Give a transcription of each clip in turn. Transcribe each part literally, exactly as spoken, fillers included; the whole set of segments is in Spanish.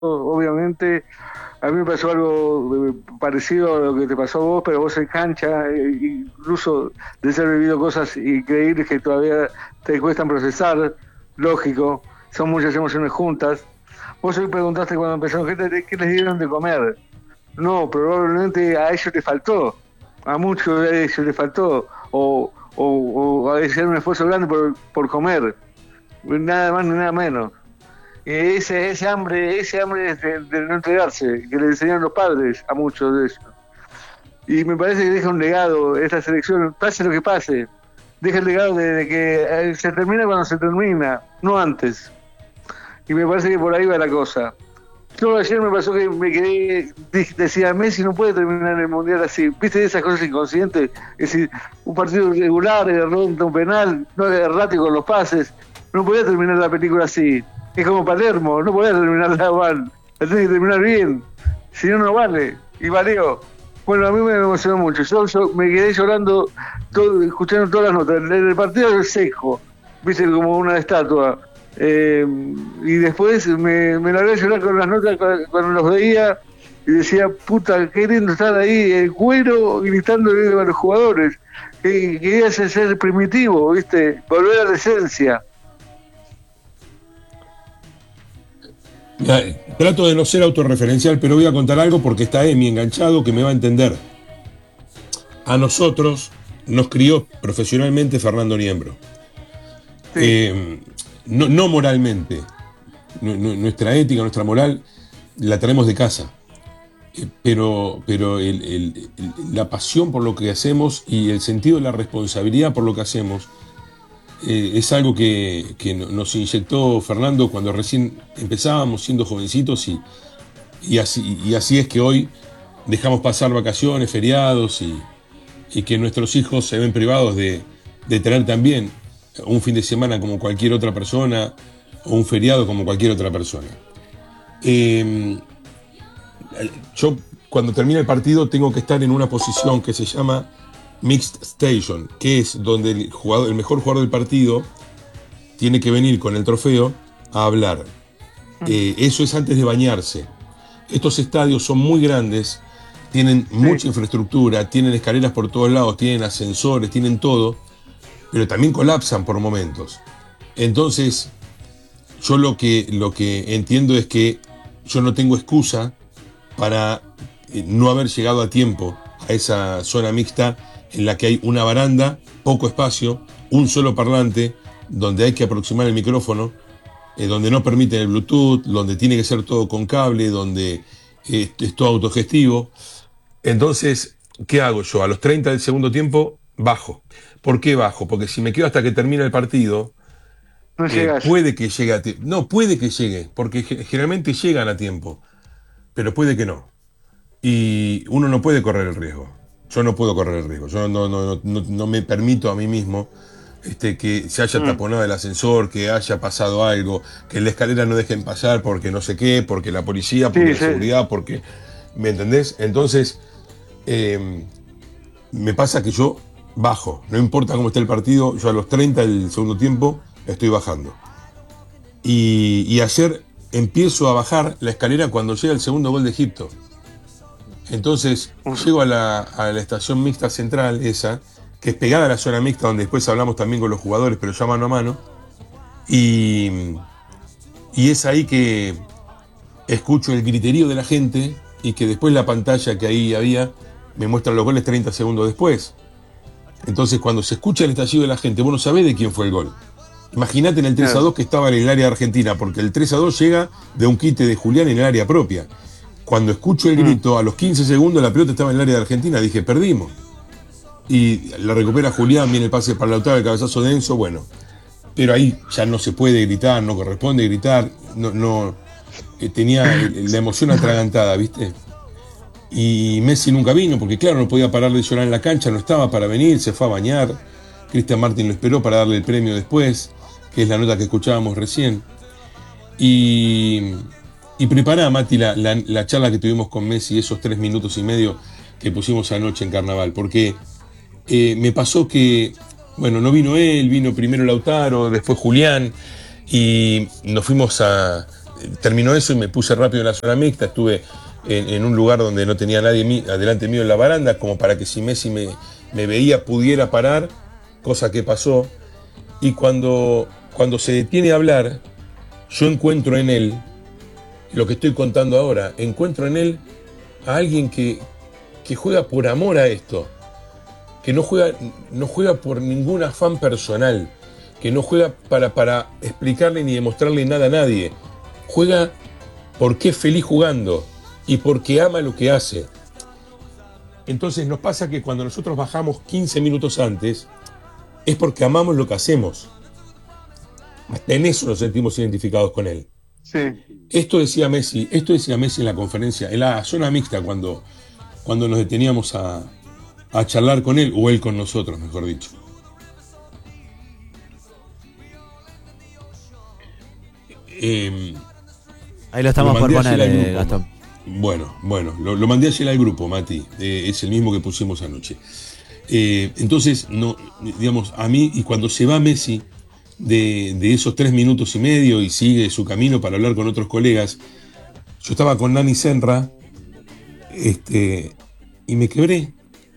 obviamente, a mí me pasó algo eh, parecido a lo que te pasó a vos, pero vos en cancha, eh, incluso de ser vivido cosas increíbles que todavía te cuestan procesar, lógico, son muchas emociones juntas. Vos hoy preguntaste cuando empezaron, ¿qué, te- qué les dieron de comer? No, probablemente a ellos les faltó, a muchos de ellos les faltó, o, o, o a hacer un esfuerzo grande por, por comer, nada más ni nada menos. Ese, ese hambre, ese hambre de, de no entregarse, que le enseñaron los padres a muchos de ellos. Y me parece que deja un legado esta selección, pase lo que pase, deja el legado de, de que eh, se termina cuando se termina, no antes. Y me parece que por ahí va la cosa. Yo ayer me pasó que me quedé, decía, Messi no puede terminar el Mundial así. ¿Viste esas cosas inconscientes? Es decir, un partido regular, erró un penal, no era errático con los pases. No podía terminar la película así. Es como Palermo, no podía terminarla mal. La tiene que terminar bien. Si no, no vale. Y valió. Bueno, a mí me emocionó mucho. Yo, yo me quedé llorando, todo, escuchando todas las notas. El, el partido del seco, viste, como una estatua. Eh, y después me, me largué a llorar con las notas cuando, cuando los veía y decía, puta, qué lindo estar ahí, el cuero, gritando a los jugadores. Que, quería ser, ser primitivo, viste, volver a la esencia. Ya, trato de no ser autorreferencial, pero voy a contar algo porque está Emi enganchado que me va a entender. A nosotros nos crió profesionalmente Fernando Niembro. Sí, Eh, no, no moralmente. Nu- nu- nuestra ética, nuestra moral, la traemos de casa. Eh, pero pero el- el- el- la pasión por lo que hacemos y el sentido de la responsabilidad por lo que hacemos eh, es algo que, que no- nos inyectó Fernando cuando recién empezábamos siendo jovencitos y, y así, y así es que hoy dejamos pasar vacaciones, feriados y, y que nuestros hijos se ven privados de, de tener también un fin de semana como cualquier otra persona o un feriado como cualquier otra persona. Eh, yo cuando termina el partido tengo que estar en una posición que se llama Mixed Station, que es donde el, jugador, el mejor jugador del partido tiene que venir con el trofeo a hablar. Eh, eso es antes de bañarse. Estos estadios son muy grandes, tienen sí. mucha infraestructura, tienen escaleras por todos lados, tienen ascensores, tienen todo, pero también colapsan por momentos. Entonces, yo lo que, lo que entiendo es que yo no tengo excusa para eh, no haber llegado a tiempo a esa zona mixta en la que hay una baranda, poco espacio, un solo parlante, donde hay que aproximar el micrófono, eh, donde no permiten el Bluetooth, donde tiene que ser todo con cable, donde eh, es todo autogestivo. Entonces, ¿qué hago yo? A los treinta del segundo tiempo, bajo. ¿Por qué bajo? Porque si me quedo hasta que termine el partido, No eh, llegas. puede que llegue a tiempo. No, puede que llegue, porque generalmente llegan a tiempo, pero puede que no. Y uno no puede correr el riesgo. Yo no puedo correr el riesgo. Yo no, no, no, no, no me permito a mí mismo este, que se haya Mm. taponado el ascensor, que haya pasado algo, que en la escalera no dejen pasar porque no sé qué, porque la policía, porque Sí, la sí. seguridad, porque... ¿Me entendés? Entonces, eh, me pasa que yo bajo. No importa cómo esté el partido, yo a los treinta del segundo tiempo estoy bajando. Y, y ayer empiezo a bajar la escalera cuando llega el segundo gol de Egipto. Entonces llego a la, a la estación mixta central, esa, que es pegada a la zona mixta, donde después hablamos también con los jugadores, pero ya mano a mano. Y, y es ahí que escucho el griterío de la gente y que después la pantalla que ahí había me muestra los goles treinta segundos después. Entonces cuando se escucha el estallido de la gente, vos no sabés de quién fue el gol. Imagínate en el tres a Claro. dos que estaba en el área de Argentina, porque el tres a dos llega de un quite de Julián en el área propia. Cuando escucho el Mm. grito, a los quince segundos la pelota estaba en el área de Argentina, dije, perdimos. Y la recupera Julián, viene el pase para Lautaro, el cabezazo denso, bueno. Pero ahí ya no se puede gritar, no corresponde gritar, no, no eh, tenía el- la emoción atragantada, ¿viste? Y Messi nunca vino, porque claro, no podía parar de llorar en la cancha, no estaba para venir, se fue a bañar. Cristian Martin lo esperó para darle el premio después, que es la nota que escuchábamos recién. Y, y prepará, Mati, la, la, la charla que tuvimos con Messi, esos tres minutos y medio que pusimos anoche en Carnaval, porque eh, me pasó que, bueno, no vino él, vino primero Lautaro, después Julián, y nos fuimos a, terminó eso y me puse rápido en la zona mixta, estuve en, en un lugar donde no tenía nadie mí, adelante mío en la baranda, como para que si Messi me, me veía pudiera parar, cosa que pasó. Y cuando, cuando se detiene a hablar, yo encuentro en él, lo que estoy contando ahora, encuentro en él a alguien que, que juega por amor a esto, que no juega, no juega por ningún afán personal, que no juega para, para explicarle ni demostrarle nada a nadie, juega porque es feliz jugando y porque ama lo que hace. Entonces nos pasa que cuando nosotros bajamos quince minutos antes, es porque amamos lo que hacemos. Hasta en eso nos sentimos identificados con él. Sí. Esto decía Messi, esto decía Messi en la conferencia, en la zona mixta, cuando, cuando nos deteníamos a, a charlar con él, o él con nosotros, mejor dicho. Eh, Ahí lo estamos lo por mandé poner, ayer al eh, grupo. Gastón. Bueno, bueno, lo, lo mandé ayer al grupo, Mati. Eh, es el mismo que pusimos anoche. Eh, entonces, no, digamos, a mí, y cuando se va Messi de, de esos tres minutos y medio y sigue su camino para hablar con otros colegas, yo estaba con Nani Senra, este, y me quebré.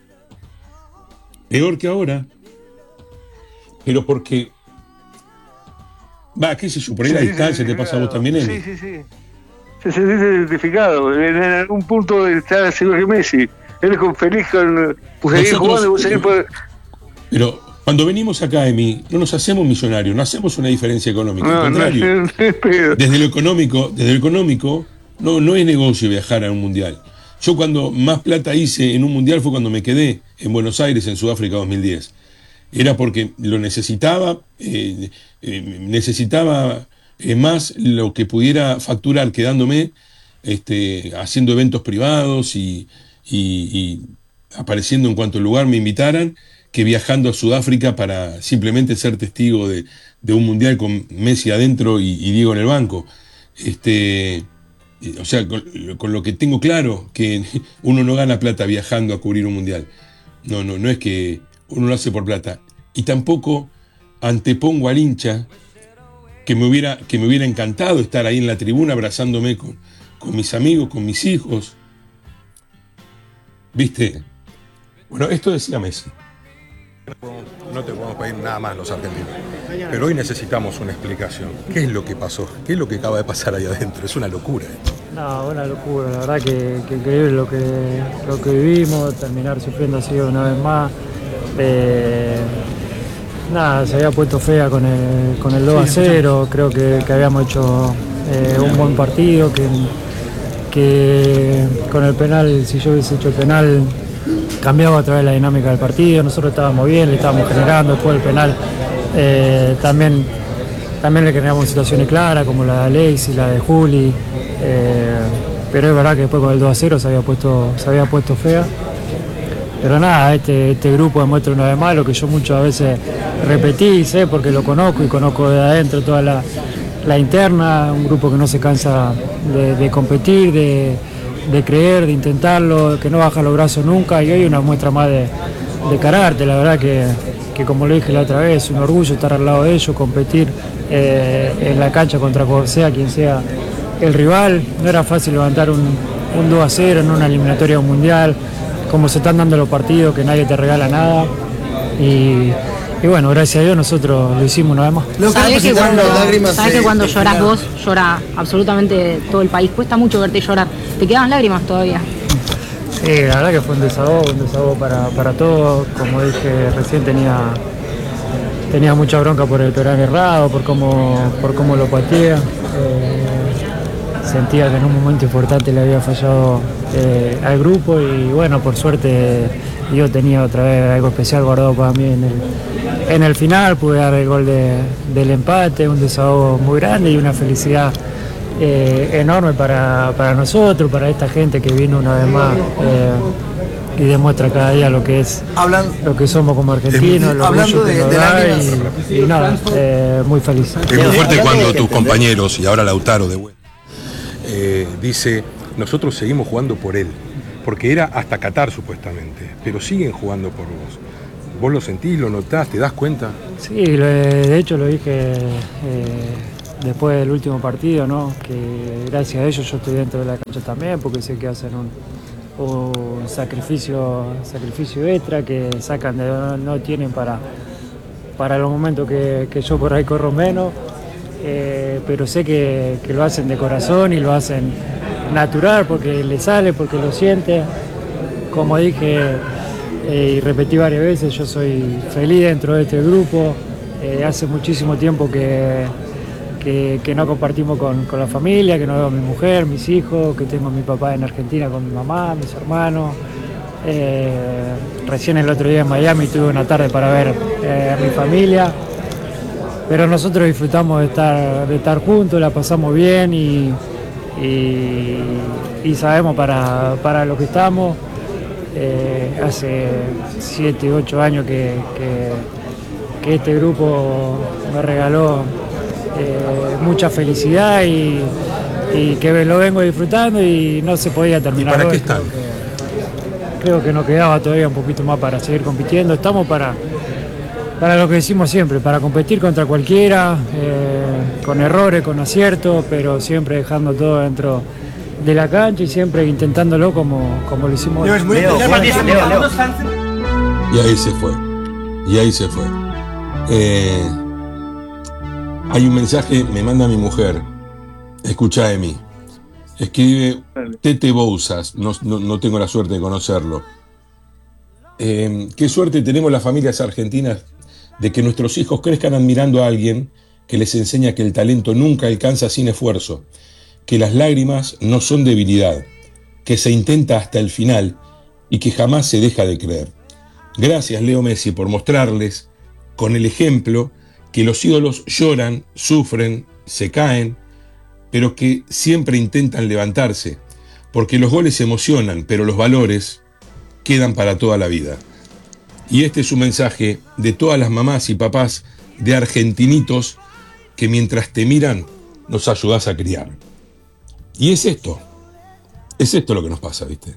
Peor que ahora. Pero porque, va, qué sé yo, por ahí Sí, la sí, distancia sí, te pasa a vos también, sí, Emi. sí, sí. Se siente identificado. En algún punto está seguro que Messi. Él es con- feliz con pues, seguir Nosotros- jugando y vos seguir por... Pero cuando venimos acá, Emi, no nos hacemos millonarios, no hacemos una diferencia económica. No, al no, contrario, no es pedo. desde lo económico, desde lo económico, no, no es negocio viajar a un mundial. Yo cuando más plata hice en un mundial fue cuando me quedé en Buenos Aires, en Sudáfrica dos mil diez. Era porque lo necesitaba, eh, eh, necesitaba eh, más lo que pudiera facturar quedándome, este, haciendo eventos privados y, y- y apareciendo en cuanto lugar me invitaran, que viajando a Sudáfrica para simplemente ser testigo de, de un mundial con Messi adentro y, y Diego en el banco. Este, eh, o sea, con, con lo que tengo claro, que uno no gana plata viajando a cubrir un mundial. No, no, no es que uno lo hace por plata. Y tampoco antepongo al hincha, que me hubiera, que me hubiera encantado estar ahí en la tribuna abrazándome con, con mis amigos, con mis hijos. ¿Viste? Bueno, esto decía Messi. No te podemos pedir nada más los argentinos. Pero hoy necesitamos una explicación. ¿Qué es lo que pasó? ¿Qué es lo que acaba de pasar ahí adentro? Es una locura esto. No, una locura, la verdad que, que increíble lo que, lo que vivimos, terminar sufriendo así una vez más. Eh, nada, se había puesto fea con el, con el dos a cero, creo que, que habíamos hecho eh, un buen partido, que, que con el penal, si yo hubiese hecho el penal, cambiaba otra vez la dinámica del partido, nosotros estábamos bien, le estábamos generando, después del penal eh, también, también le generamos situaciones claras, como la de Alexis, la de Juli, eh, pero es verdad que después con el dos a cero se había puesto, se había puesto fea. Pero nada, este, este grupo demuestra una vez más lo que yo muchas veces repetí, sé, porque lo conozco y conozco de adentro toda la, la interna, un grupo que no se cansa de, de competir, de, de creer, de intentarlo, que no baja los brazos nunca, y hoy una muestra más de, de carácter. La verdad que, que, como lo dije la otra vez, un orgullo estar al lado de ellos, competir eh, en la cancha contra quien sea, quien sea el rival. No era fácil levantar un, un dos a cero en una eliminatoria mundial, como se están dando los partidos, que nadie te regala nada, y, y bueno, gracias a Dios nosotros lo hicimos una vez más. Sabés que cuando, sabés que cuando llorás vos, llora absolutamente todo el país. Cuesta mucho verte llorar. ¿Te quedan lágrimas todavía? Sí, la verdad que fue un desahogo, un desahogo para, para todos. Como dije recién, tenía, tenía mucha bronca por el penal errado, por cómo, por cómo lo patea. Eh, sentía que en un momento importante le había fallado eh, al grupo, y bueno, por suerte yo tenía otra vez algo especial guardado para mí en el, en el final. Pude dar el gol de, del empate, un desahogo muy grande y una felicidad eh, enorme para, para nosotros, para esta gente que vino una vez más eh, y demuestra cada día lo que es Hablan, lo que somos como argentinos, lo hablando de, que nos de da, lágrimas. y, y nada, eh, muy feliz. Es muy fuerte cuando tus compañeros, y ahora Lautaro de vuelta, eh, dice, nosotros seguimos jugando por él, porque era hasta Qatar supuestamente, pero siguen jugando por vos. ¿Vos lo sentís, lo notás, te das cuenta? Sí, lo- de hecho lo dije eh, después del último partido, ¿no? Que gracias a ellos yo estoy dentro de la cancha también, porque sé que hacen un, un sacrificio, sacrificio extra, que sacan de no, no tienen para, para los momentos que, que yo por ahí corro menos, eh, pero sé que, que lo hacen de corazón y lo hacen natural, porque le sale, porque lo siente. Como dije eh, y repetí varias veces, yo soy feliz dentro de este grupo. Eh, hace muchísimo tiempo que, que, que no compartimos con, con la familia, que no veo a mi mujer, mis hijos, que tengo a mi papá en Argentina con mi mamá, mis hermanos. Eh, recién el otro día en Miami tuve una tarde para ver eh, a mi familia, pero nosotros disfrutamos de estar, de estar juntos, la pasamos bien y, y, y sabemos para, para lo que estamos. Eh, hace siete, ocho años que, que, que este grupo me regaló eh, mucha felicidad y, y que lo vengo disfrutando y no se podía terminar. ¿Y para hoy. qué están? Creo que, creo que nos quedaba todavía un poquito más para seguir compitiendo. Estamos para, para lo que decimos siempre, para competir contra cualquiera, eh, con errores, con aciertos, pero siempre dejando todo dentro de la cancha y siempre intentándolo como, como lo hicimos hoy. Leo, Leo, Leo, Leo. Y ahí se fue. Y ahí se fue. Eh, hay un mensaje, me manda mi mujer. Escuchá de mí. Escribe Tete Bouzas. No, no, no tengo la suerte de conocerlo. Eh, qué suerte tenemos las familias argentinas de que nuestros hijos crezcan admirando a alguien que les enseña que el talento nunca alcanza sin esfuerzo, que las lágrimas no son debilidad, que se intenta hasta el final y que jamás se deja de creer. Gracias, Leo Messi, por mostrarles con el ejemplo que los ídolos lloran, sufren, se caen, pero que siempre intentan levantarse, porque los goles emocionan, pero los valores quedan para toda la vida. Y este es un mensaje de todas las mamás y papás de argentinitos que mientras te miran nos ayudás a criar. Y es esto, es esto lo que nos pasa, ¿viste?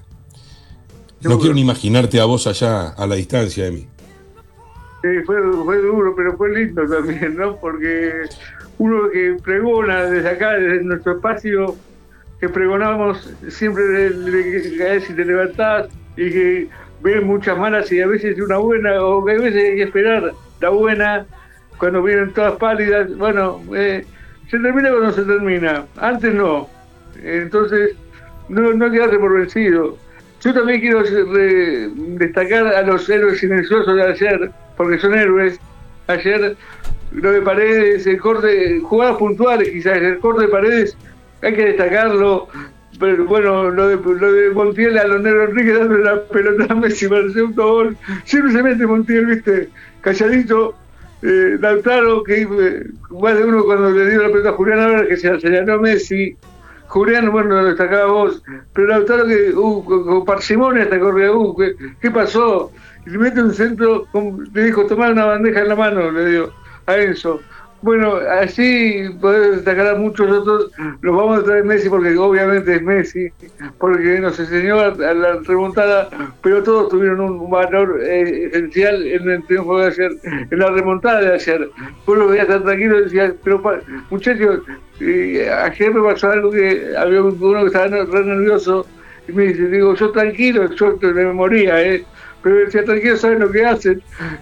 No quiero ni imaginarte a vos allá a la distancia de mí. Sí, fue, fue duro, pero fue lindo también, ¿no? Porque uno que pregona desde acá, desde nuestro espacio, que pregonamos siempre de, de que caes y te levantás y que ves muchas malas y a veces una buena, o que a veces hay que esperar la buena cuando vienen todas pálidas. Bueno, eh, se termina cuando se termina, antes no. Entonces, no, no quedarse por vencido. Yo también quiero re, destacar a los héroes silenciosos de ayer, porque son héroes. Ayer, lo de Paredes, el corte, jugadas puntuales quizás, el corte de Paredes, hay que destacarlo. Pero bueno, lo de, lo de Montiel a los Negros Enrique dándole la pelota a Messi para el segundo gol. Siempre se mete Montiel, viste, calladito. Eh, Lautaro, que eh, más de uno cuando le dio la pelota a Julián Álvarez, que se señaló a Messi. Julián, bueno, lo destacaba vos, pero Lautaro que uh, con, con parsimonia hasta corría, uh, ¿qué, ¿qué pasó? Y le mete un centro, con, le dijo, tomar una bandeja en la mano, le dio a Enzo. Bueno, así podés destacar a muchos otros, los vamos a traer Messi porque obviamente es Messi, porque nos enseñó a, a la remontada, pero todos tuvieron un valor eh, esencial en el triunfo de ayer, en la remontada de ayer. Vos lo veías tan tranquilo y decías, pero pa, muchachos, eh, ayer me pasó algo que había uno que estaba re nervioso y me dice, digo, yo tranquilo, yo me moría, eh. Pero decía, tranquilo, saben lo que hacen.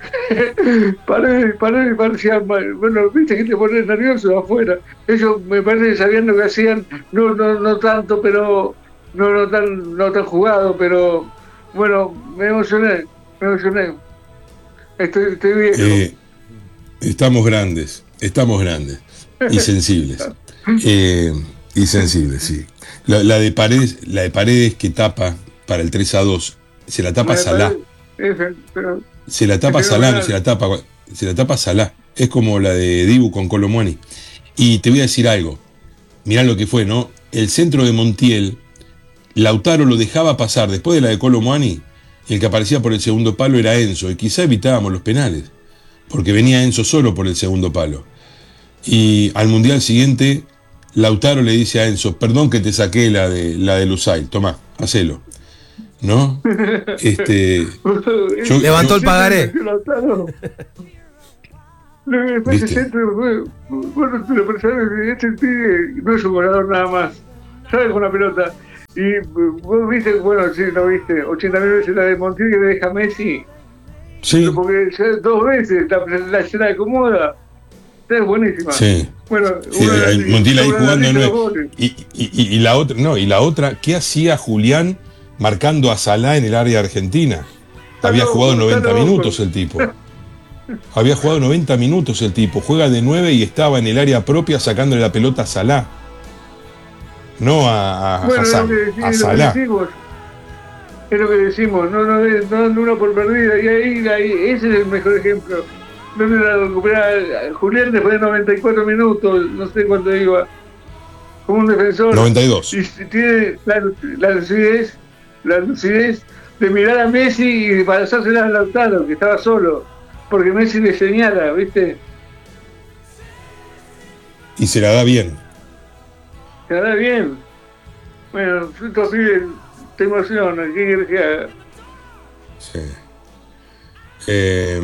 Paré, paré, parecía, bueno, viste que te pones nervioso afuera. Ellos me parece que sabían lo que hacían, no, no, no tanto, pero no, no tan, no tan jugado, pero bueno, me emocioné, me emocioné. Estoy, estoy viejo. Eh, estamos grandes, estamos grandes y sensibles. Eh, y sensibles, sí. La, la de Paredes, la de Paredes que tapa para el tres a dos. Se la tapa Salá. Se la tapa Salá, no se la tapa, se la tapa Salá. Es como la de Dibu con Colomuani. Y te voy a decir algo. Mirá lo que fue, ¿no? El centro de Montiel, Lautaro lo dejaba pasar después de la de Colomuani, y el que aparecía por el segundo palo era Enzo. Y quizá evitábamos los penales, porque venía Enzo solo por el segundo palo. Y al mundial siguiente, Lautaro le dice a Enzo, perdón que te saqué la de la de Lusail, tomá, hacelo. ¿No? Este, yo, levantó yo, el pagaré. Después ese centro, bueno, pero personas, este pibe no es un goleador nada más, sabe con la pelota. Y vos viste, bueno, sí, no viste, ochenta mil veces la de Montiel que le deja a Messi. Sí. Porque ya dos veces la, la, la acomoda. Es buenísima. Sí. Bueno, sí, una, Montiel ahí jugando nueve. Y, y, y, y la otra, no, y la otra, ¿qué hacía Julián marcando a Salah en el área argentina? Había loco, jugado noventa loco. minutos el tipo. Había jugado noventa minutos el tipo. Juega de nueve y estaba en el área propia sacándole la pelota a Salah. No a, a bueno, Hassan, es lo que, a es Salah. Lo que decimos, es lo que decimos, no, no, no dando una por perdida. Y ahí, ahí ese es el mejor ejemplo. Donde la recupera Julián después de noventa y cuatro minutos, no sé cuánto iba, como un defensor. noventa y dos. Y tiene la, la lucidez, la lucidez de mirar a Messi y pasársela a Lautaro, que estaba solo, porque Messi le señala, ¿viste? Y se la da bien. Se la da bien. Bueno, estos pibes te emocionan, ¿qué quieres que haga? Sí. Eh,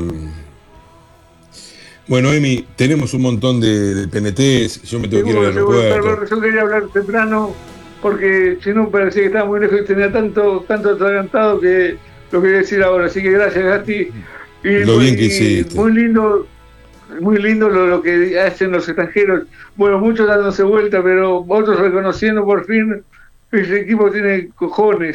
bueno, Emi, tenemos un montón de, de P N Ts, yo me tengo que ir al aeropuerto. Yo quería hablar temprano, porque si no parecía que estaba muy lejos y tenía tanto, tanto atragantado que lo quería decir ahora. Así que gracias, Gasti. Y lo muy, bien que hiciste. Muy lindo, muy lindo lo, lo que hacen los extranjeros. Bueno, muchos dándose vuelta, pero otros reconociendo por fin que ese equipo tiene cojones.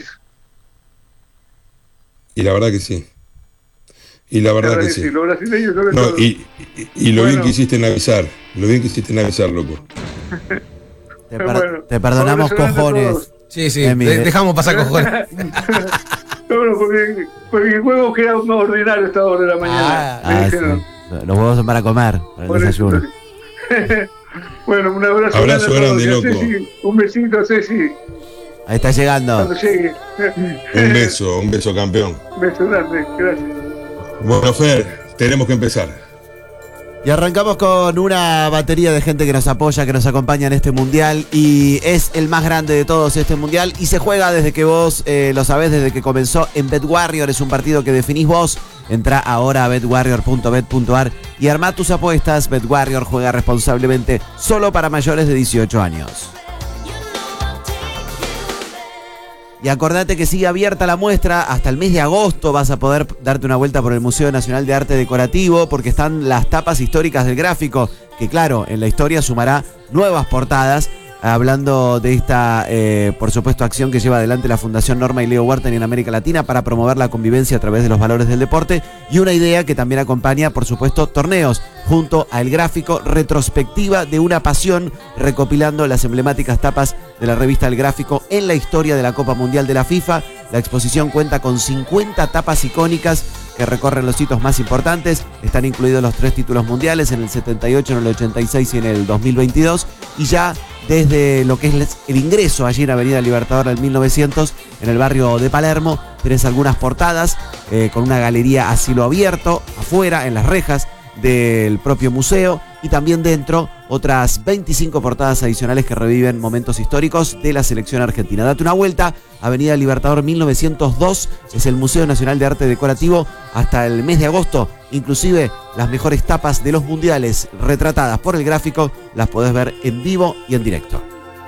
Y la verdad que sí. Y la verdad, la verdad que, que sí. sí. Los brasileños sobre no, todo. Y, y, y lo bueno. bien que hiciste en avisar. Lo bien que hiciste en avisar, loco. Te, per bueno, te perdonamos cojones. Sí, sí, Emi, de, dejamos pasar cojones. No, porque, porque el huevo queda más ordinario a esta hora de la mañana. Ah, ah, sí. Los huevos son para comer, para el desayuno. Bueno, un abrazo, abrazo grande, loco. Ceci, un besito, Ceci. Ahí está llegando. Cuando llegue. Un beso, un beso, campeón. Un beso grande, gracias. Bueno, Fer, tenemos que empezar. Y arrancamos con una batería de gente que nos apoya, que nos acompaña en este mundial. Y es el más grande de todos este mundial. Y se juega desde que vos eh, lo sabés, desde que comenzó en BetWarrior. Es un partido que definís vos. Entrá ahora a bet warrior punto bet punto a r y armá tus apuestas. BetWarrior juega responsablemente, solo para mayores de dieciocho años. Y acordate que sigue abierta la muestra, hasta el mes de agosto vas a poder darte una vuelta por el Museo Nacional de Arte Decorativo, porque están las tapas históricas del gráfico, que claro, en la historia sumará nuevas portadas, hablando de esta, eh, por supuesto, acción que lleva adelante la Fundación Norma y Leo Huerta en América Latina para promover la convivencia a través de los valores del deporte, y una idea que también acompaña, por supuesto, torneos, junto al gráfico retrospectiva de una pasión, recopilando las emblemáticas tapas de la revista El Gráfico en la historia de la Copa Mundial de la FIFA. La exposición cuenta con cincuenta tapas icónicas que recorren los hitos más importantes. Están incluidos los tres títulos mundiales en el setenta y ocho, en el ochenta y seis y en el dos mil veintidós. Y ya desde lo que es el ingreso allí en Avenida Libertador del mil novecientos, en el barrio de Palermo, tenés algunas portadas eh, con una galería a cielo abierto, afuera, en las rejas del propio museo, y también dentro otras veinticinco portadas adicionales que reviven momentos históricos de la selección argentina. Date una vuelta, Avenida Libertador mil novecientos dos, es el Museo Nacional de Arte Decorativo hasta el mes de agosto. Inclusive las mejores tapas de los mundiales retratadas por el gráfico las podés ver en vivo y en directo.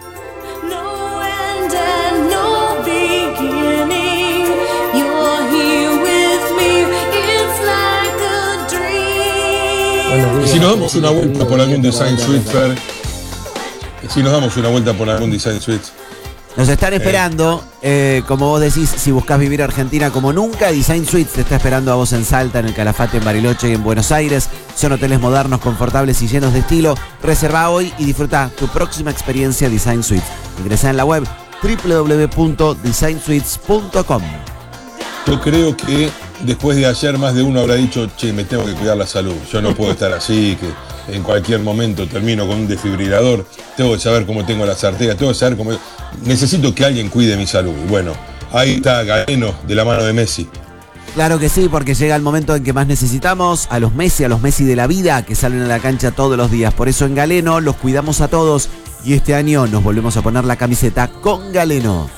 Y si nos damos una vuelta por algún design suite, Fer, si nos damos una vuelta por algún design suite. Nos están esperando, eh, como vos decís, si buscás vivir Argentina como nunca, Design Suites te está esperando a vos en Salta, en el Calafate, en Bariloche y en Buenos Aires. Son hoteles modernos, confortables y llenos de estilo. Reserva hoy y disfruta tu próxima experiencia Design Suites. Ingresá en la web doble u doble u doble u punto design suites punto com. Yo creo que después de ayer más de uno habrá dicho, che, me tengo que cuidar la salud. Yo no puedo estar así, que en cualquier momento termino con un desfibrilador. Tengo que saber cómo tengo las arterias, tengo que saber cómo... Necesito que alguien cuide mi salud. Y bueno, ahí está Galeno de la mano de Messi. Claro que sí, porque llega el momento en que más necesitamos a los Messi, a los Messi de la vida, que salen a la cancha todos los días. Por eso en Galeno los cuidamos a todos y este año nos volvemos a poner la camiseta con Galeno.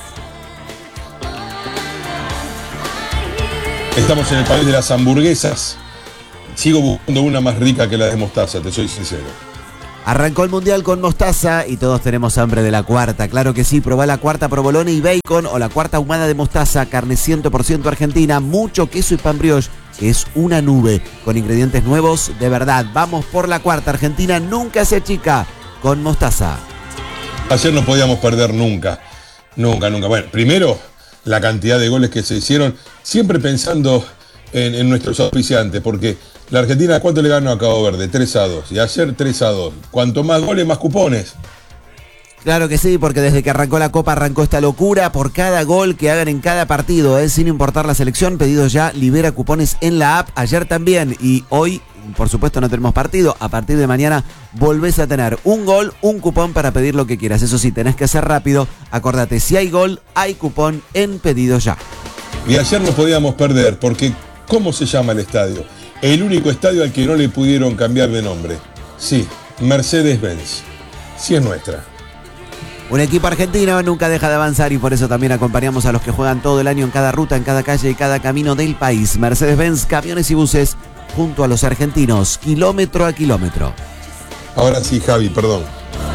Estamos en el país de las hamburguesas. sigo buscando una más rica que la de mostaza, te soy sincero. Arrancó el Mundial con mostaza y todos tenemos hambre de la cuarta. Claro que sí, probá la cuarta provolone y bacon o la cuarta ahumada de mostaza, carne cien por ciento argentina, mucho queso y pan brioche, que es una nube, con ingredientes nuevos de verdad. Vamos por la cuarta, Argentina nunca se achica con mostaza. Ayer no podíamos perder nunca, nunca, nunca. Bueno, primero, la cantidad de goles que se hicieron, siempre pensando en, en nuestros auspiciantes, porque la Argentina, ¿cuánto le ganó a Cabo Verde? tres a dos. Y ayer tres a dos. Cuanto más goles, más cupones. Claro que sí, porque desde que arrancó la Copa arrancó esta locura por cada gol que hagan en cada partido, ¿eh? Sin importar la selección, pedidos ya, libera cupones en la app, ayer también, y hoy, por supuesto, no tenemos partido. A partir de mañana volvés a tener un gol, un cupón para pedir lo que quieras. Eso sí, tenés que ser rápido. Acordate, si hay gol, hay cupón en pedidos ya. Y ayer no podíamos perder, porque ¿cómo se llama el estadio? El único estadio al que no le pudieron cambiar de nombre. Sí, Mercedes-Benz. Sí es nuestra. Un equipo argentino nunca deja de avanzar y por eso también acompañamos a los que juegan todo el año en cada ruta, en cada calle y cada camino del país. Mercedes-Benz, camiones y buses, junto a los argentinos, kilómetro a kilómetro. Ahora sí, Javi, perdón.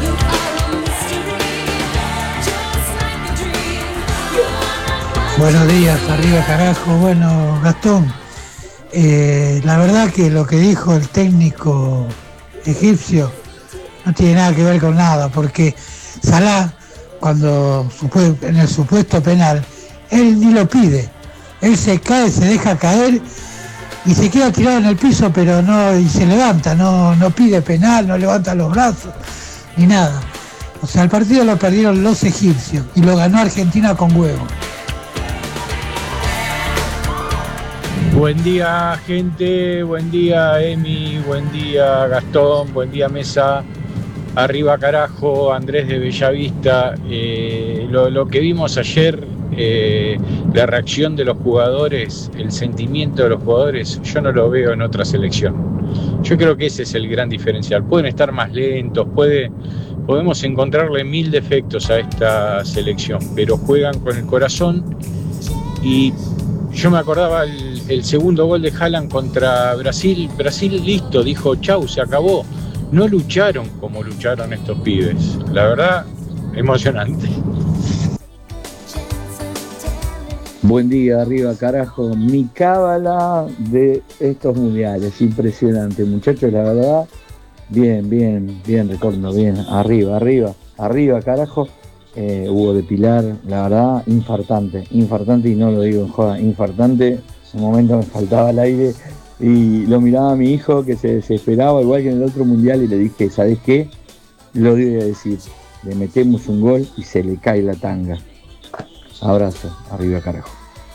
Buenos días, arriba carajo. Bueno, Gastón, eh, la verdad que lo que dijo el técnico egipcio no tiene nada que ver con nada, porque Salah, cuando en el supuesto penal, él ni lo pide, él se cae, se deja caer y se queda tirado en el piso, pero no, y se levanta, no, no pide penal, no levanta los brazos, ni nada. O sea, el partido lo perdieron los egipcios y lo ganó Argentina con huevo. Buen día, gente, buen día, Emi, buen día, Gastón, buen día, Mesa. Arriba carajo, Andrés de Bellavista. Eh, lo, lo que vimos ayer, eh, la reacción de los jugadores, el sentimiento de los jugadores, yo no lo veo en otra selección. Yo creo que ese es el gran diferencial. Pueden estar más lentos, puede, podemos encontrarle mil defectos a esta selección, pero juegan con el corazón. Y yo me acordaba el, el segundo gol de Haaland contra Brasil. Brasil listo, dijo chau, se acabó. No lucharon como lucharon estos pibes. La verdad, emocionante. Buen día, arriba carajo. Mi cábala de estos mundiales, impresionante, muchachos, la verdad. Bien, bien, bien, recuerdo, bien. Arriba, arriba, arriba carajo. Eh, Hugo de Pilar, la verdad, infartante, infartante, y no lo digo en joda, infartante. En un momento me faltaba el aire y lo miraba a mi hijo que se desesperaba igual que en el otro mundial y le dije, ¿sabes qué? Lo voy a decir, le metemos un gol y se le cae la tanga. Abrazo, arriba carajo.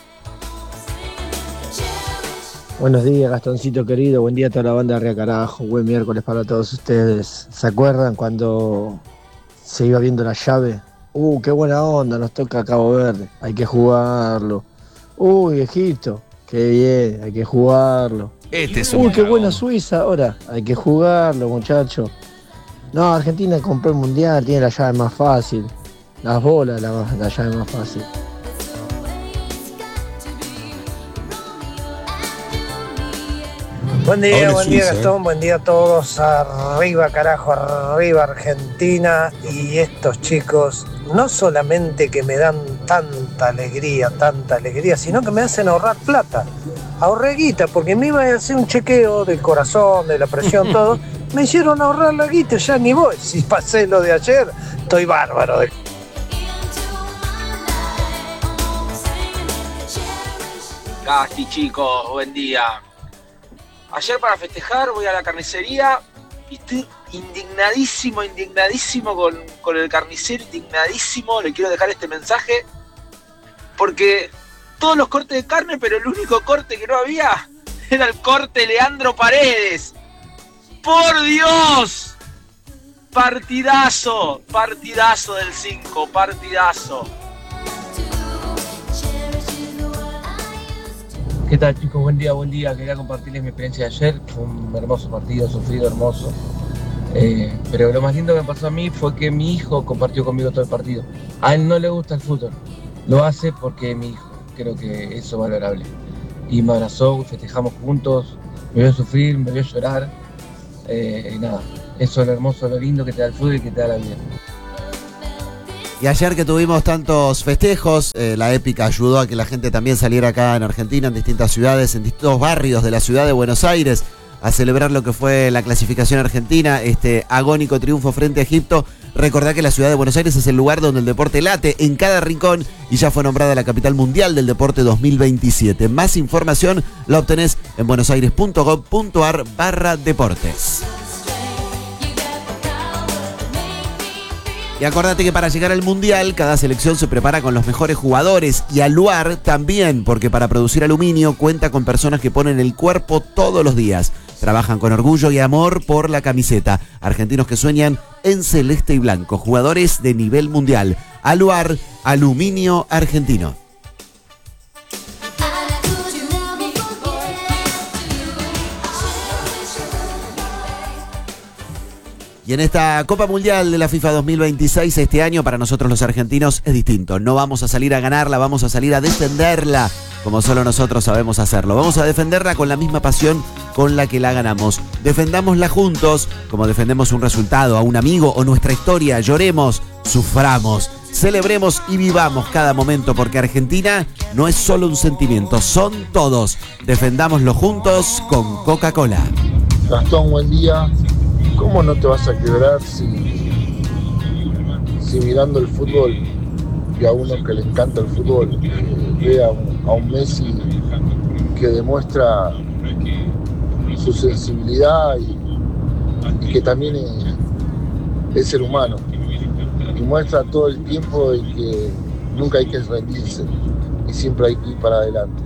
Buenos días, Gastoncito querido, buen día a toda la banda de Arriba Carajo, buen miércoles para todos ustedes. ¿Se acuerdan cuando se iba viendo la llave? Uh, qué buena onda, nos toca Cabo Verde, hay que jugarlo. Uy, Egipto, qué bien, hay que jugarlo. Este es un Uy, qué buena Suiza ahora, hay que jugarlo, muchachos. No, Argentina compró el mundial, tiene la llave más fácil. Las bolas, la, la llave más fácil. Buen día, Ahora buen Suiza, día Gastón, ¿eh? buen día a todos. Arriba carajo, arriba Argentina. Y estos chicos no solamente que me dan tanta alegría, tanta alegría, sino que me hacen ahorrar plata. Ahorré guita, porque me iba a hacer un chequeo del corazón, de la presión, todo. Me hicieron ahorrar la guita, ya ni voy. Si pasé lo de ayer, estoy bárbaro. De... Gasti, chicos, buen día. Ayer para festejar voy a la carnicería y estoy indignadísimo, indignadísimo con, con el carnicero, indignadísimo. Le quiero dejar este mensaje porque todos los cortes de carne, pero el único corte que no había era el corte Leandro Paredes. ¡Por Dios! Partidazo, partidazo del cinco, partidazo. ¿Qué tal, chicos? Buen día, buen día. Quería compartirles mi experiencia de ayer. Fue un hermoso partido, sufrido, hermoso. Eh, pero lo más lindo que me pasó a mí fue que mi hijo compartió conmigo todo el partido. A él no le gusta el fútbol. Lo hace porque es mi hijo. Creo que eso es valorable. Y me abrazó, festejamos juntos. me vio sufrir, me vio llorar. Eh, y nada, eso es lo hermoso, lo lindo que te da el fútbol y que te da la vida. Y ayer que tuvimos tantos festejos, eh, la épica ayudó a que la gente también saliera acá en Argentina, en distintas ciudades, en distintos barrios de la ciudad de Buenos Aires, a celebrar lo que fue la clasificación argentina, este agónico triunfo frente a Egipto. Recordá que la ciudad de Buenos Aires es el lugar donde el deporte late en cada rincón y ya fue nombrada la capital mundial del deporte dos mil veintisiete. Más información la obtenés en buenosaires.gov.ar barra deportes. Y acordate que para llegar al Mundial, cada selección se prepara con los mejores jugadores y Aluar también, porque para producir aluminio cuenta con personas que ponen el cuerpo todos los días. Trabajan con orgullo y amor por la camiseta. Argentinos que sueñan en celeste y blanco. Jugadores de nivel mundial. Aluar, aluminio argentino. Y en esta Copa Mundial de la FIFA dos mil veintiséis, este año para nosotros los argentinos es distinto. No vamos a salir a ganarla, vamos a salir a defenderla, como solo nosotros sabemos hacerlo. Vamos a defenderla con la misma pasión con la que la ganamos. Defendámosla juntos, como defendemos un resultado, a un amigo o nuestra historia. Lloremos, suframos, celebremos y vivamos cada momento, porque Argentina no es solo un sentimiento, son todos. Defendámoslo juntos con Coca-Cola. Gastón, buen día. ¿Cómo no te vas a quebrar si, si mirando el fútbol y a uno que le encanta el fútbol eh, ve a un, a un Messi que demuestra su sensibilidad y, y que también es, es ser humano y muestra todo el tiempo de que nunca hay que rendirse y siempre hay que ir para adelante?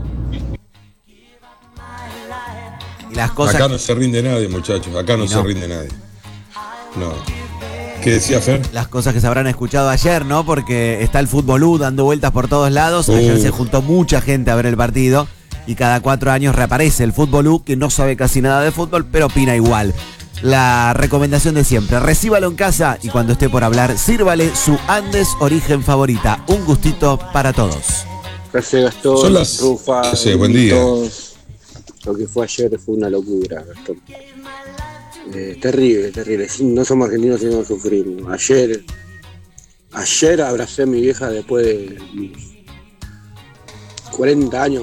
Y las cosas acá no se rinde nadie, muchachos. Acá no, no se rinde nadie. No. ¿Qué decía Fer? Las cosas que se habrán escuchado ayer, ¿no? Porque está el Fútbol U dando vueltas por todos lados. Ayer uh. se juntó mucha gente a ver el partido. Y cada cuatro años reaparece el Fútbol U, que no sabe casi nada de fútbol, pero opina igual. La recomendación de siempre: recíbalo en casa y cuando esté por hablar, sírvale su Andes Origen favorita. Un gustito para todos. Gracias, Gastón. Son las... Rufa, sí, buen día. Todos. Lo que fue ayer fue una locura, Gastón. Eh, terrible, terrible. No somos argentinos, sino sufrimos. Ayer, ayer abracé a mi vieja después de cuarenta años.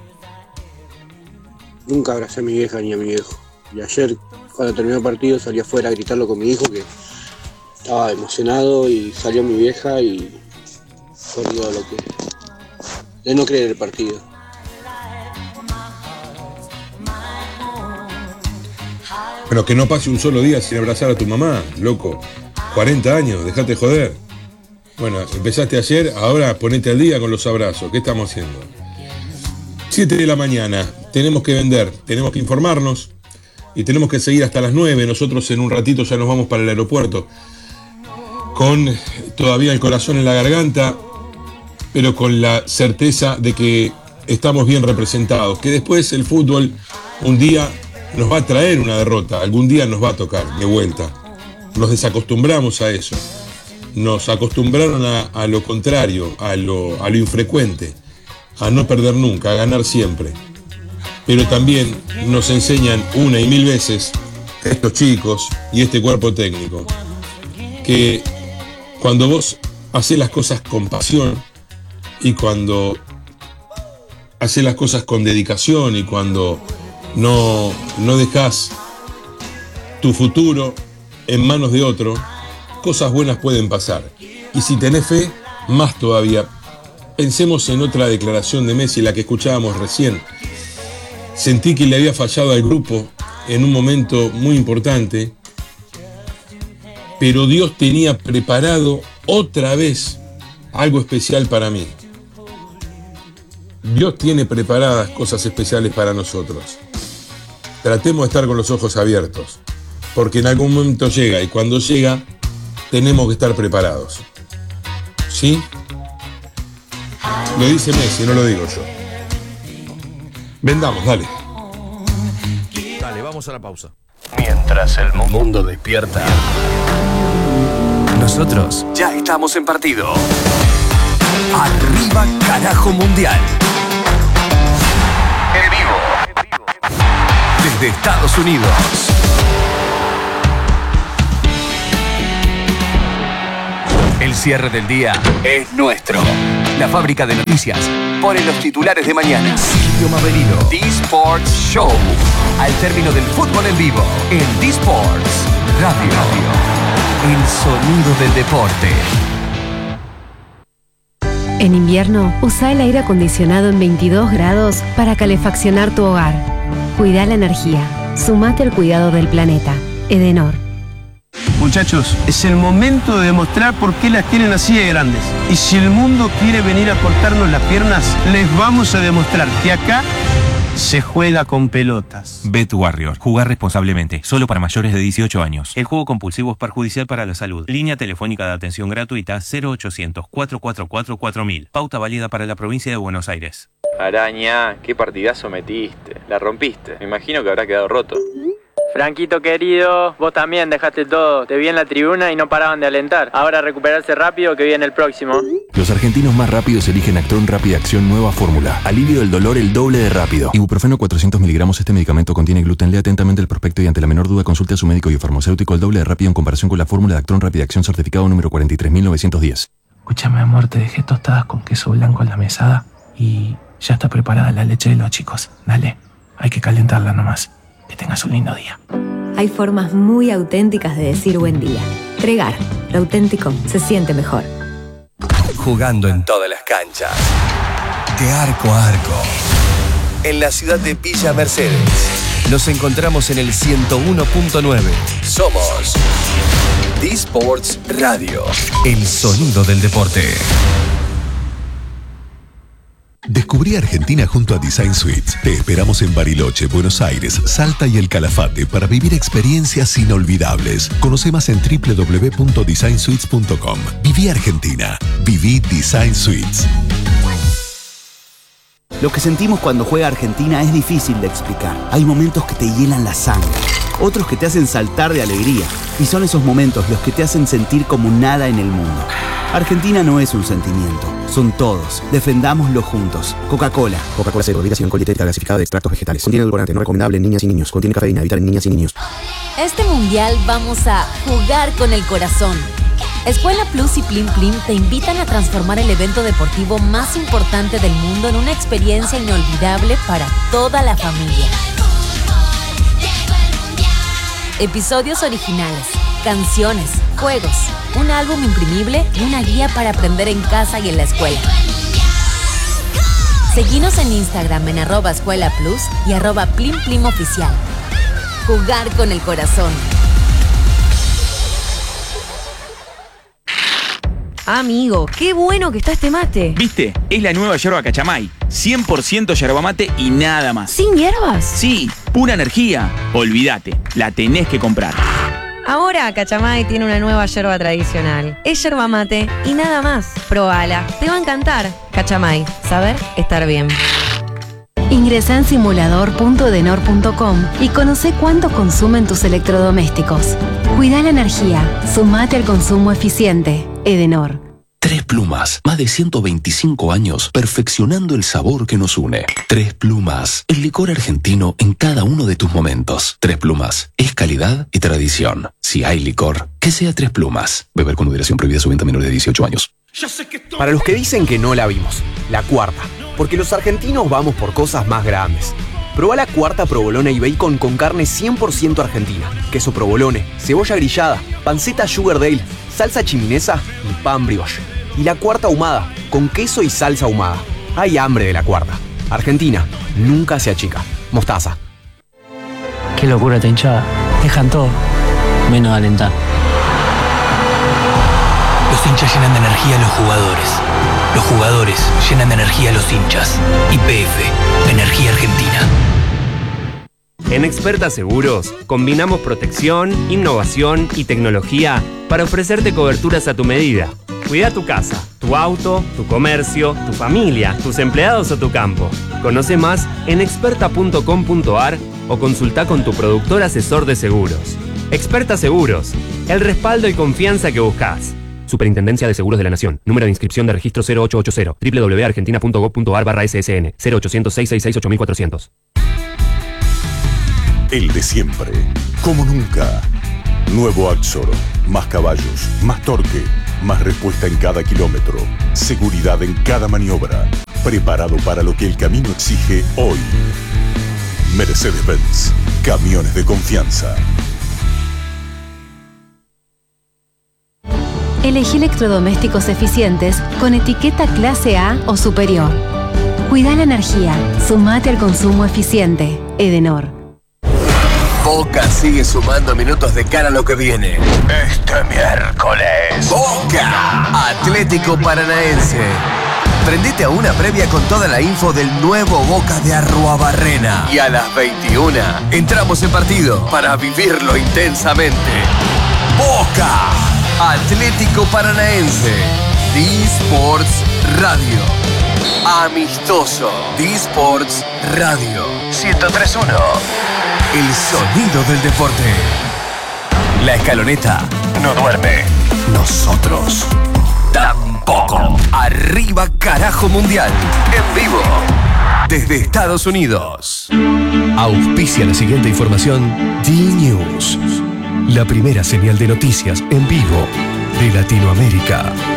Nunca abracé a mi vieja ni a mi viejo. Y ayer, cuando terminó el partido, salí afuera a gritarlo con mi hijo, que estaba emocionado, y salió mi vieja y fue todo lo que... de no creer el partido. Pero que no pase un solo día sin abrazar a tu mamá, loco. cuarenta años, dejate joder. Bueno, empezaste ayer, ahora ponete al día con los abrazos. ¿Qué estamos haciendo? siete de la mañana, tenemos que vender, tenemos que informarnos y tenemos que seguir hasta las nueve. Nosotros en un ratito ya nos vamos para el aeropuerto. Con todavía el corazón en la garganta, pero con la certeza de que estamos bien representados. Que después el fútbol un día nos va a traer una derrota, algún día nos va a tocar de vuelta. Nos desacostumbramos a eso. Nos acostumbraron a, a lo contrario, a lo, a lo infrecuente, a no perder nunca, a ganar siempre. Pero también nos enseñan una y mil veces estos chicos y este cuerpo técnico que cuando vos hacés las cosas con pasión y cuando hacés las cosas con dedicación y cuando no, no dejás tu futuro en manos de otro, cosas buenas pueden pasar. Y si tenés fe, más todavía. Pensemos en otra declaración de Messi, la que escuchábamos recién. Sentí que le había fallado al grupo en un momento muy importante, pero Dios tenía preparado otra vez algo especial para mí. Dios tiene preparadas cosas especiales para nosotros. Tratemos de estar con los ojos abiertos, porque en algún momento llega, y cuando llega tenemos que estar preparados. ¿Sí? Lo dice Messi, no lo digo yo. Vendamos, dale. Dale, vamos a la pausa. Mientras el mundo despierta, nosotros ya estamos en partido. Arriba, carajo, mundial. En vivo. desde Estados Unidos. El cierre del día es nuestro. La fábrica de noticias pone los titulares de mañana. Silvio Maverino, D-Sports Show. Al término del fútbol en vivo, en D-Sports Radio. El sonido del deporte. En invierno, usa el aire acondicionado en veintidós grados para calefaccionar tu hogar. Cuida la energía. Sumate al cuidado del planeta. Edenor. Muchachos, es el momento de demostrar por qué las tienen así de grandes. Y si el mundo quiere venir a cortarnos las piernas, les vamos a demostrar que acá se juega con pelotas. Bet Warrior. Jugar responsablemente. Solo para mayores de dieciocho años. El juego compulsivo es perjudicial para la salud. Línea telefónica de atención gratuita cero ochocientos, cuatro cuatro cuatro, cuatro mil. Pauta válida para la provincia de Buenos Aires. Araña, qué partidazo metiste. La rompiste. Me imagino que habrá quedado roto. Franquito querido, vos también dejaste todo. Te vi en la tribuna y no paraban de alentar. Ahora recuperarse rápido que viene el próximo. Los argentinos más rápidos eligen Actron Rápida Acción Nueva Fórmula. Alivio del dolor el doble de rápido. Ibuprofeno cuatrocientos miligramos. Este medicamento contiene gluten. Lea atentamente el prospecto y ante la menor duda consulte a su médico y farmacéutico. El doble de rápido en comparación con la fórmula de Actron Rápida Acción certificado número cuarenta y tres mil novecientos diez. Escúchame, amor, te dejé tostadas con queso blanco en la mesada y ya está preparada la leche de los chicos. Dale, hay que calentarla nomás. Que tengas un lindo día. Hay formas muy auténticas de decir buen día. Tregar, lo auténtico se siente mejor. Jugando en todas las canchas. De arco a arco. En la ciudad de Villa Mercedes. Nos encontramos en el ciento uno punto nueve. Somos D-Sports Radio. El sonido del deporte. Descubrí Argentina junto a Design Suites. Te esperamos en Bariloche, Buenos Aires, Salta y El Calafate para vivir experiencias inolvidables. Conoce más en doble u doble u doble u punto design suites punto com. Viví Argentina. Viví Design Suites. Lo que sentimos cuando juega Argentina es difícil de explicar. Hay momentos que te hielan la sangre, otros que te hacen saltar de alegría. Y son esos momentos los que te hacen sentir como nada en el mundo. Argentina no es un sentimiento, son todos. Defendámoslo juntos. Coca-Cola. Coca-Cola Cero, bebida sin alcohol y dietética gasificada de extractos vegetales. Contiene edulcorante, no recomendable en niñas y niños. Contiene cafeína, evitar en niñas y niños. Este mundial vamos a jugar con el corazón. Escuela Plus y Plim Plim te invitan a transformar el evento deportivo más importante del mundo en una experiencia inolvidable para toda la familia. Episodios originales, canciones, juegos, un álbum imprimible y una guía para aprender en casa y en la escuela. Seguinos en Instagram en arroba escuela plus y arroba plim plim oficial. Jugar con el corazón. Amigo, qué bueno que está este mate. ¿Viste? Es la nueva yerba Cachamay. cien por ciento yerba mate y nada más. ¿Sin hierbas? Sí, pura energía. Olvídate, la tenés que comprar. Ahora Cachamay tiene una nueva yerba tradicional. Es yerba mate y nada más. Probala, te va a encantar. Cachamay, saber estar bien. Ingresa en simulador punto edenor punto com y conoce cuánto consumen tus electrodomésticos. Cuida la energía, sumate al consumo eficiente. Edenor. Tres Plumas, más de ciento veinticinco años perfeccionando el sabor que nos une. Tres Plumas, el licor argentino en cada uno de tus momentos. Tres Plumas, es calidad y tradición. Si hay licor, que sea Tres Plumas. Beber con moderación, prohibida su venta a menores de dieciocho años. Para los que dicen que no la vimos, la cuarta. Porque los argentinos vamos por cosas más grandes. Probá la cuarta provolone y bacon con carne cien por ciento argentina. Queso provolone, cebolla grillada, panceta Sugar Dale, salsa chiminesa y pan brioche. Y la cuarta ahumada, con queso y salsa ahumada. Hay hambre de la cuarta. Argentina, nunca se achica. Mostaza. Qué locura esta hinchada. Dejan todo, menos alentar. Los hinchas llenan de energía a los jugadores. Los jugadores llenan de energía a los hinchas. Y P F, Energía Argentina. En Experta Seguros, combinamos protección, innovación y tecnología para ofrecerte coberturas a tu medida. Cuida tu casa, tu auto, tu comercio, tu familia, tus empleados o tu campo. Conoce más en experta punto com punto ar o consulta con tu productor asesor de seguros. Experta Seguros, el respaldo y confianza que buscas. Superintendencia de Seguros de la Nación. Número de inscripción de registro cero ocho ocho cero. doble u doble u doble u punto argentina punto gob punto ar barra S S N. cero ochocientos, seiscientos sesenta y ocho, cuatrocientos. el de siempre, como nunca. Nuevo Axor, más caballos, más torque, más respuesta en cada kilómetro, seguridad en cada maniobra, preparado para lo que el camino exige hoy. Mercedes-Benz, camiones de confianza. Elegí electrodomésticos eficientes con etiqueta clase A o superior. Cuida la energía. Sumate al consumo eficiente. Edenor. Boca sigue sumando minutos de cara a lo que viene. Este miércoles. Boca. Atlético Paranaense. Prendete a una previa con toda la info del nuevo Boca de Arruabarrena. Y a las veintiuna entramos en partido para vivirlo intensamente. Boca. Atlético Paranaense. D-Sports Radio. Amistoso. D-Sports Radio. ciento tres punto uno. El sonido del deporte. La escaloneta no duerme. Nosotros tampoco. Arriba carajo mundial. En vivo. Desde Estados Unidos. Auspicia la siguiente información. D-News. La primera señal de noticias en vivo de Latinoamérica.